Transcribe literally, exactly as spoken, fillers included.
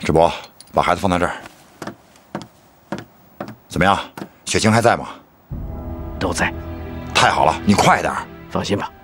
志博，把孩子放到这儿。怎么样，雪晴还在吗？ 都在。 太好了，你快点。 放心吧。